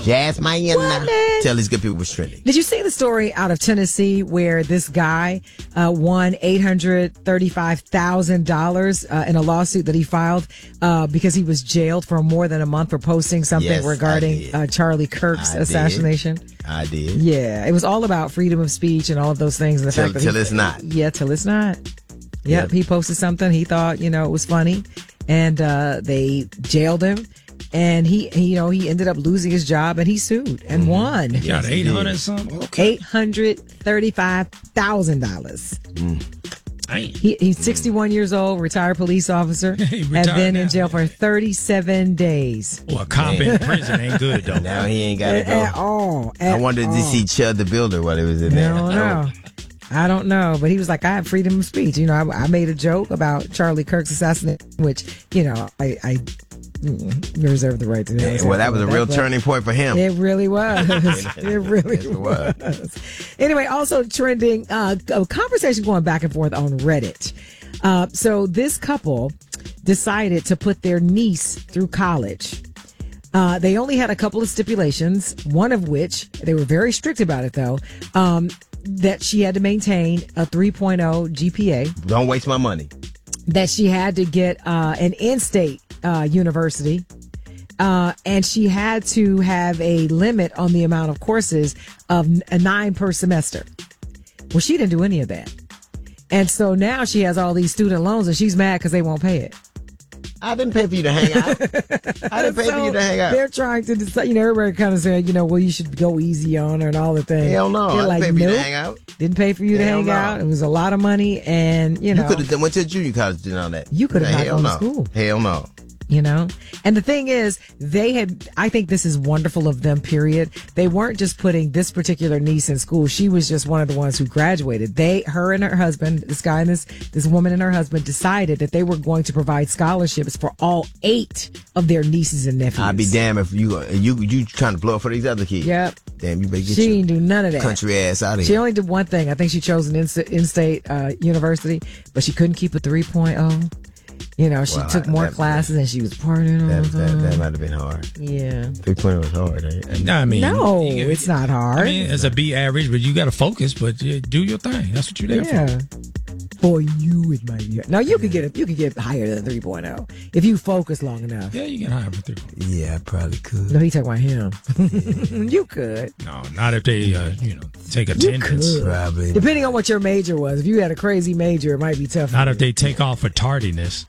Jasmine. Tell these good people what's trending. Did you see the story out of Tennessee where this guy won $835,000 in a lawsuit that he filed because he was jailed for more than a month for posting something regarding Charlie Kirk's assassination? I did. Yeah, it was all about freedom of speech and all of those things. And the fact that till it's not. Yeah, till it's not. Yep, he posted something. He thought, it was funny, and they jailed him. And he ended up losing his job, and he sued and won. He got 800 something. Okay. $835,000. He's 61 years old, retired police officer, and been in jail for 37 days. Well, a cop in prison ain't good though. Now he ain't got to go at all. I wondered to see Chud the Builder while he was in there. I don't know, but he was like, I have freedom of speech. I made a joke about Charlie Kirk's assassination, which I reserve the right to know. Well, that was a real turning point for him. It really was. It really was. Anyway, also trending, a conversation going back and forth on Reddit. So this couple decided to put their niece through college. They only had a couple of stipulations, one of which, they were very strict about it though, that she had to maintain a 3.0 GPA. Don't waste my money. That she had to get an in-state university, and she had to have a limit on the amount of courses of 9 per semester. Well, she didn't do any of that. And so now she has all these student loans, and she's mad because they won't pay it. I didn't pay for you to hang out. I didn't pay for you to hang out. They're trying to decide, everybody kind of saying, well, you should go easy on her and all the things. Hell no. They're I didn't pay for you to hang out. Didn't pay for you to hang out. It was a lot of money, and, You could have went to junior college and all that. You could have gone to school. Hell no. And the thing is, I think this is wonderful of them, period. They weren't just putting this particular niece in school. She was just one of the ones who graduated. Her and her husband, this guy and this woman and her husband decided that they were going to provide scholarships for all 8 of their nieces and nephews. I'd be damned if you trying to blow up for these other kids. Yep. Damn, you better get She didn't do none of that. Country ass out of here. She only did one thing. I think she chose an in-state university, but she couldn't keep a 3.0. She took more classes and she was partying all the time. That might have been hard. Yeah. 3.0 was hard, eh? No, it's not hard. It's a B average, but you got to focus, but do your thing. That's what you're there for. For you, it might be. Now, you could get higher than 3.0 if you focus long enough. Yeah, you get higher for 3.0. Yeah, I probably could. No, he talking about him. You could. No, not if they, take attendance. Probably. Depending on what your major was. If you had a crazy major, it might be tough. Not if they take off for tardiness.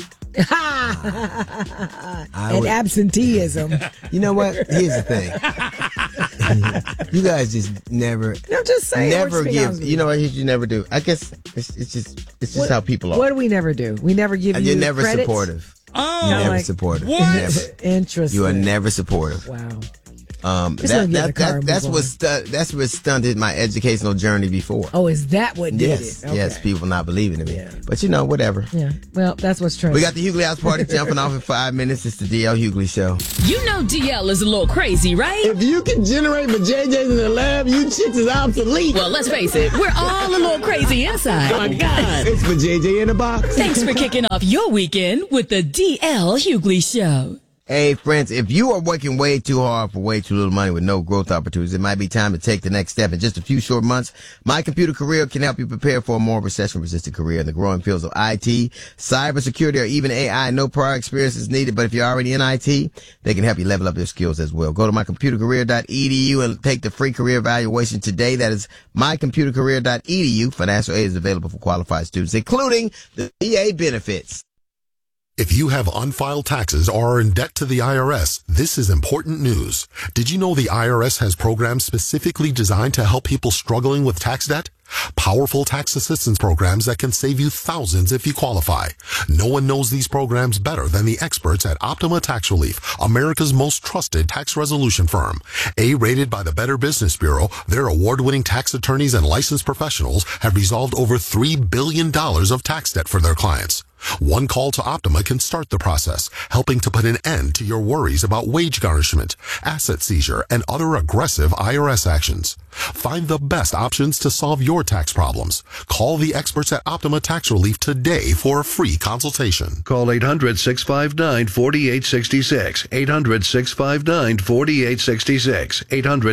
And absenteeism. You know what? Here's the thing. You guys just never. I'm just saying. Never give. You know what you never do? I guess it's just how people are. What do we never do? We never give you. You're never credit? supportive. Oh, you're never supportive. What? Never. Interesting. You are never supportive. Wow. That's what stunted my educational journey before. Oh, is that what did it? Okay. Yes, people not believing in me. Yeah. But whatever. Yeah. Well, that's what's true. We got the Hughley House Party jumping off in 5 minutes. It's the DL Hughley Show. You know DL is a little crazy, right? If you can generate my JJs in the lab, you chicks is obsolete. Well, let's face it, we're all a little crazy inside. Oh my God. It's for JJ in the box. Thanks for kicking off your weekend with the DL Hughley Show. Hey, friends, if you are working way too hard for way too little money with no growth opportunities, it might be time to take the next step. In just a few short months, My Computer Career can help you prepare for a more recession-resistant career in the growing fields of IT, cybersecurity, or even AI. No prior experience is needed, but if you're already in IT, they can help you level up your skills as well. Go to mycomputercareer.edu and take the free career evaluation today. That is mycomputercareer.edu. Financial aid is available for qualified students, including the VA benefits. If you have unfiled taxes or are in debt to the IRS, this is important news. Did you know the IRS has programs specifically designed to help people struggling with tax debt? Powerful tax assistance programs that can save you thousands if you qualify. No one knows these programs better than the experts at Optima Tax Relief, America's most trusted tax resolution firm. A-rated by the Better Business Bureau, their award-winning tax attorneys and licensed professionals have resolved over $3 billion of tax debt for their clients. One call to Optima can start the process, helping to put an end to your worries about wage garnishment, asset seizure, and other aggressive IRS actions. Find the best options to solve your tax problems. Call the experts at Optima Tax Relief today for a free consultation. Call 800-659-4866. 800-659-4866.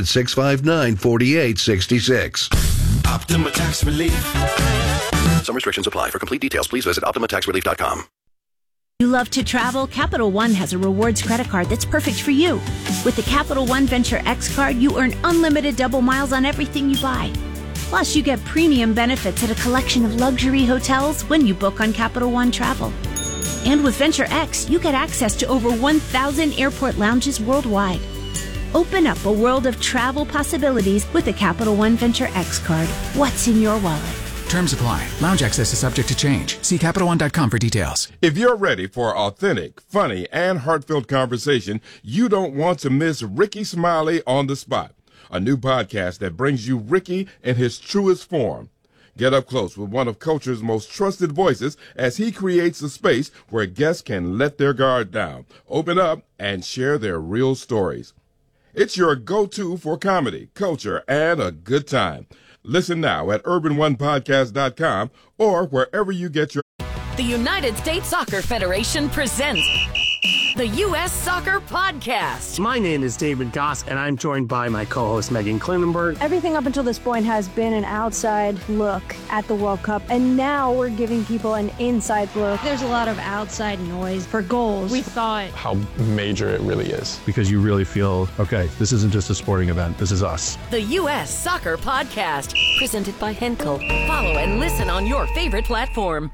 800-659-4866. Optima Tax Relief. Some restrictions apply. For complete details, please visit OptimaTaxRelief.com. You love to travel? Capital One has a rewards credit card that's perfect for you. With the Capital One Venture X card, you earn unlimited double miles on everything you buy. Plus, you get premium benefits at a collection of luxury hotels when you book on Capital One Travel. And with Venture X, you get access to over 1,000 airport lounges worldwide. Open up a world of travel possibilities with the Capital One Venture X card. What's in your wallet? Terms apply. Lounge access is subject to change. See CapitalOne.com for details. If you're ready for authentic, funny, and heartfelt conversation, you don't want to miss Ricky Smiley on the Spot, a new podcast that brings you Ricky in his truest form. Get up close with one of culture's most trusted voices as he creates a space where guests can let their guard down, open up, and share their real stories. It's your go-to for comedy, culture, and a good time. Listen now at urban1podcast.com or wherever you get your... The United States Soccer Federation presents the U.S. Soccer Podcast. My name is David Goss, and I'm joined by my co-host Megan Klinenberg. Everything up until this point has been an outside look at the World Cup, and now we're giving people an inside look. There's a lot of outside noise for goals. We thought how major it really is. Because you really feel, okay, this isn't just a sporting event, this is us. The U.S. Soccer Podcast, presented by Henkel. Follow and listen on your favorite platform.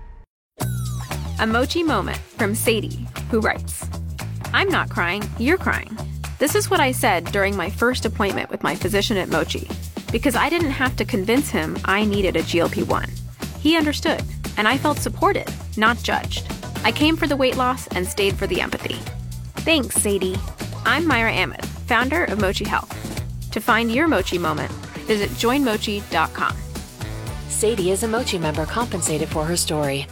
A Mochi moment from Sadie, who writes, I'm not crying, you're crying. This is what I said during my first appointment with my physician at Mochi, because I didn't have to convince him I needed a GLP-1. He understood, and I felt supported, not judged. I came for the weight loss and stayed for the empathy. Thanks, Sadie. I'm Myra Ahmed, founder of Mochi Health. To find your Mochi moment, visit joinmochi.com. Sadie is a Mochi member compensated for her story.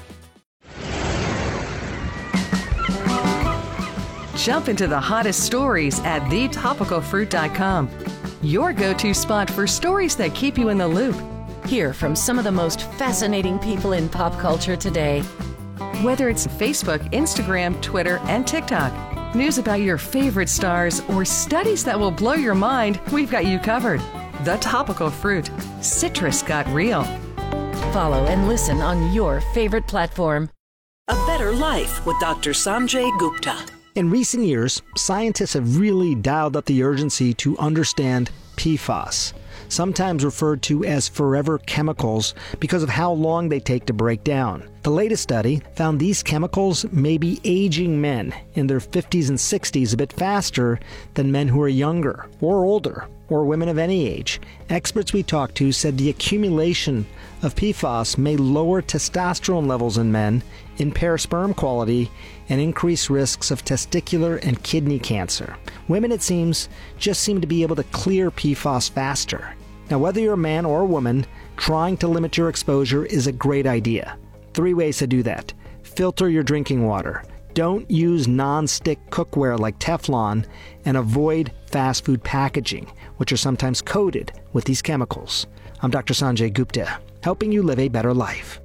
Jump into the hottest stories at thetopicalfruit.com. Your go-to spot for stories that keep you in the loop. Hear from some of the most fascinating people in pop culture today. Whether it's Facebook, Instagram, Twitter, and TikTok, news about your favorite stars, or studies that will blow your mind, we've got you covered. The Topical Fruit. Citrus got real. Follow and listen on your favorite platform. A Better Life with Dr. Sanjay Gupta. In recent years, scientists have really dialed up the urgency to understand PFAS, sometimes referred to as forever chemicals because of how long they take to break down. The latest study found these chemicals may be aging men in their 50s and 60s a bit faster than men who are younger or older, or women of any age. Experts we talked to said the accumulation of PFAS may lower testosterone levels in men, impair sperm quality, and increase risks of testicular and kidney cancer. Women, it seems, just seem to be able to clear PFAS faster. Now, whether you're a man or a woman, trying to limit your exposure is a great idea. 3 ways to do that. Filter your drinking water. Don't use non-stick cookware like Teflon, and avoid fast food packaging, which are sometimes coated with these chemicals. I'm Dr. Sanjay Gupta, helping you live a better life.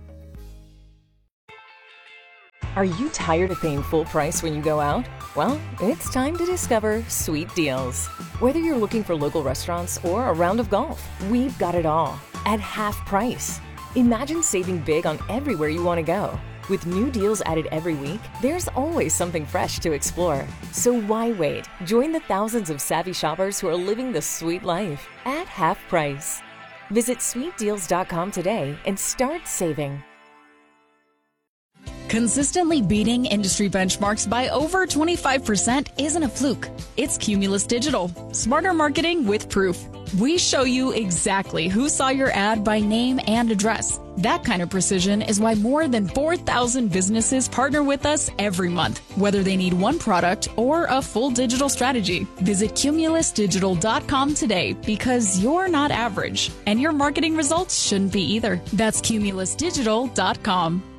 Are you tired of paying full price when you go out? Well, it's time to discover Sweet Deals. Whether you're looking for local restaurants or a round of golf, we've got it all at half price. Imagine saving big on everywhere you want to go. With new deals added every week, there's always something fresh to explore. So why wait? Join the thousands of savvy shoppers who are living the sweet life at half price. Visit sweetdeals.com today and start saving. Consistently beating industry benchmarks by over 25% isn't a fluke. It's Cumulus Digital. Smarter marketing with proof. We show you exactly who saw your ad by name and address. That kind of precision is why more than 4,000 businesses partner with us every month, whether they need one product or a full digital strategy. Visit cumulusdigital.com today, because you're not average and your marketing results shouldn't be either. That's cumulusdigital.com.